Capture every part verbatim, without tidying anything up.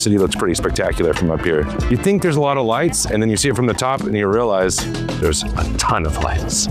City looks pretty spectacular from up here. You think there's a lot of lights, and then you see it from the top, and you realize there's a ton of lights.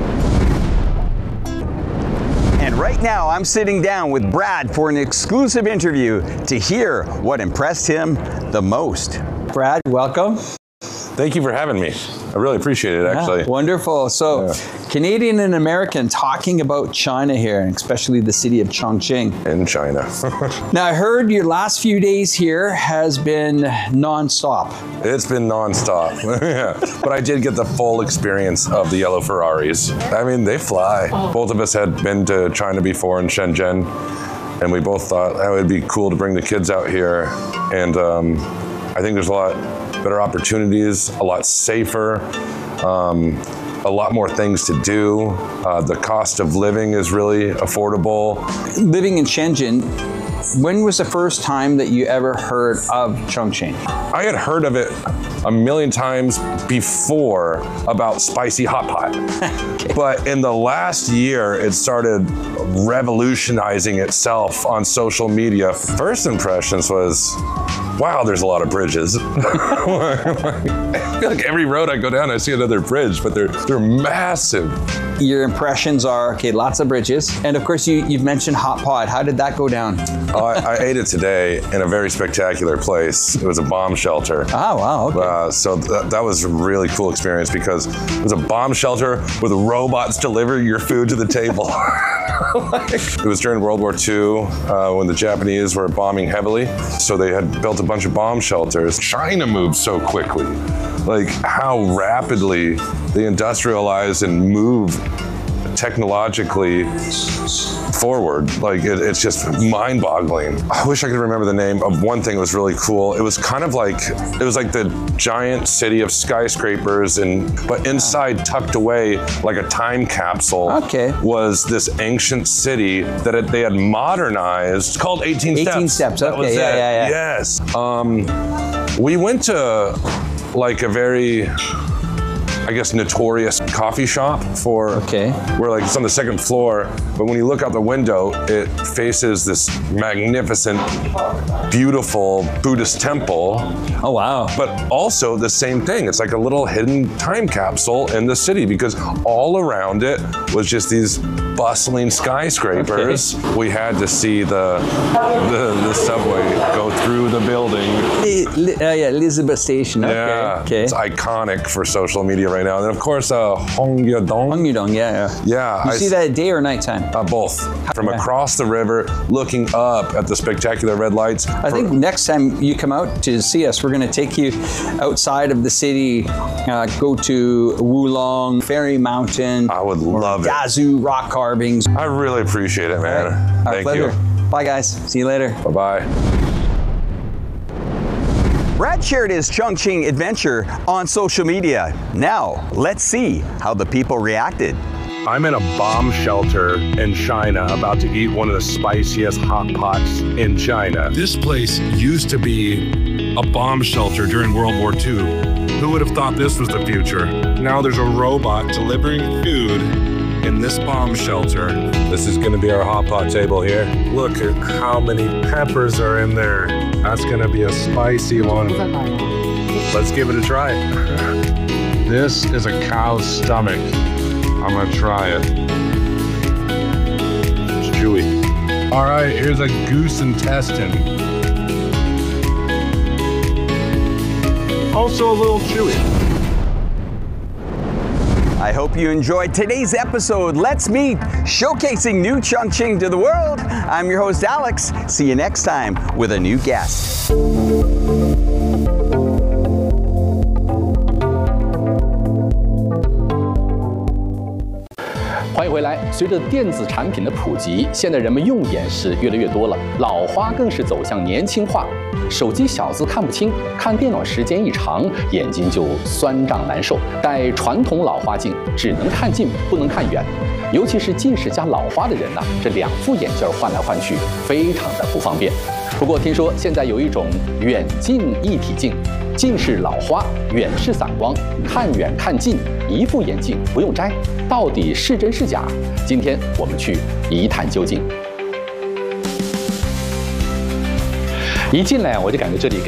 And right now, I'm sitting down with Brad for an exclusive interview to hear what impressed him the most. Brad, welcome. Thank you for having me. I really appreciate it, actually. Yeah, wonderful. So, yeah. Canadian and American talking about China here, and especially the city of Chongqing. In China. Now, I heard your last few days here has been non-stop. It's been non-stop. Yeah. But I did get the full experience of the yellow Ferraris. I mean, they fly. Both of us had been to China before in Shenzhen, and we both thought that would be cool to bring the kids out here. And um, I think there's a lot better opportunities, a lot safer, um, a lot more things to do. Uh, the cost of living is really affordable. Living in Shenzhen, when was the first time that you ever heard of Chongqing? I had heard of it a million times before about spicy hot pot. Okay. But in the last year, it started revolutionizing itself on social media. First impressions was, wow, there's a lot of bridges. I feel like every road I go down, I see another bridge, but they're they're massive. Your impressions are, okay, lots of bridges. And of course, you, you've mentioned hot pot. How did that go down? uh, I, I ate it today in a very spectacular place. It was a bomb shelter. Oh, wow, okay. Uh, so th that was a really cool experience because it was a bomb shelter with robots delivering your food to the table. It was during World War Two uh, when the Japanese were bombing heavily. So they had built a bunch of bomb shelters. China moved so quickly. Like how rapidly they industrialized and moved technologically forward. Like it, it's just mind-boggling. I wish I could remember the name of one thing that was really cool. It was kind of like, it was like the giant city of skyscrapers, and but inside, tucked away like a time capsule, okay. was this ancient city that it, they had modernized. It's called eighteen Steps. eighteen Steps, okay, that was yeah, it. yeah, yeah. Yes. Um, we went to like a very, I guess, notorious coffee shop for, okay. where like it's on the second floor, but when you look out the window, it faces this magnificent, beautiful Buddhist temple. Oh, wow. But also the same thing. It's like a little hidden time capsule in the city because all around it was just these bustling skyscrapers. Okay. We had to see the, the the subway go through the building. Uh, yeah, Elizabeth Station. Okay. Yeah, okay. It's iconic for social media right now. And then of course, uh, Hongyudong. Hongyudong, yeah, yeah. Yeah. You I see that at day or nighttime? Uh, both. From okay. across the river, looking up at the spectacular red lights. I think next time you come out to see us, we're going to take you outside of the city, uh, go to Wulong, Fairy Mountain. I would love it. Yazoo rock carvings. I really appreciate it, man. Right. Our Thank pleasure. you. Bye, guys. See you later. Bye-bye. Brad shared his Chongqing adventure on social media. Now, let's see how the people reacted. I'm in a bomb shelter in China, about to eat one of the spiciest hot pots in China. This place used to be a bomb shelter during World War Two. Who would have thought this was the future? Now there's a robot delivering food in this bomb shelter. This is gonna be our hot pot table here. Look at how many peppers are in there. That's gonna be a spicy one. Let's give it a try. This is a cow's stomach. I'm gonna try it. It's chewy. All right, here's a goose intestine. Also a little chewy. I hope you enjoyed today's episode. Let's meet, showcasing new Chongqing to the world. I'm your host, Alex. See you next time with a new guest. 欢迎回来。随着电子产品的普及，现在人们用眼是越来越多了，老花更是走向年轻化。手机小字看不清，看电脑时间一长，眼睛就酸胀难受。戴传统老花镜只能看近，不能看远。尤其是近视加老花的人呐、啊，这两副眼镜换来换去，非常的不方便。不过听说现在有一种远近一体镜。 近视老花，远视散光，看远看近，一副眼镜不用摘，到底是真是假？今天我们去一探究竟。 一进来我就感觉这里